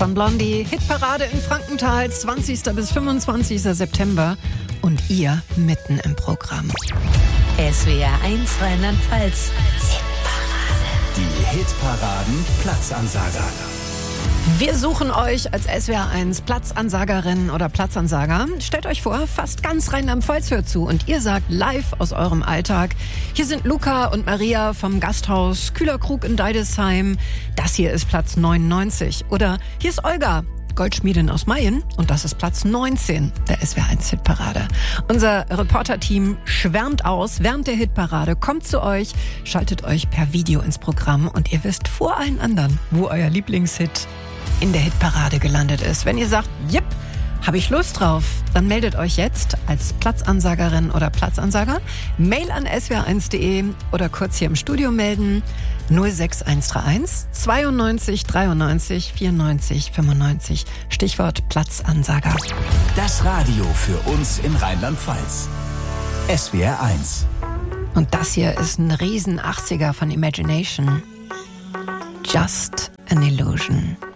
von Blondie. Hitparade in Frankenthal, 20. bis 25. September. Und ihr mitten im Programm. SWR 1 Rheinland-Pfalz. Die Hitparaden Platzansager. Wir suchen euch als SWR1 Platzansagerin oder Platzansager. Stellt euch vor, fast ganz Rheinland-Pfalz hört zu und ihr sagt live aus eurem Alltag. Hier sind Luca und Maria vom Gasthaus Kühlerkrug in Deidesheim. Das hier ist Platz 99. Oder hier ist Olga, Goldschmiedin aus Mayen, und das ist Platz 19 der SWR1 Hitparade. Unser Reporterteam schwärmt aus während der Hitparade, kommt zu euch, schaltet euch per Video ins Programm und ihr wisst vor allen anderen, wo euer Lieblingshit in der Hitparade gelandet ist. Wenn ihr sagt, jipp, habe ich Lust drauf, dann meldet euch jetzt als Platzansagerin oder Platzansager. Mail an swr1.de oder kurz hier im Studio melden. 06131 92 93 94 95. Stichwort Platzansager. Das Radio für uns in Rheinland-Pfalz. SWR 1. Und das hier ist ein riesen 80er von Imagination. Just an Illusion.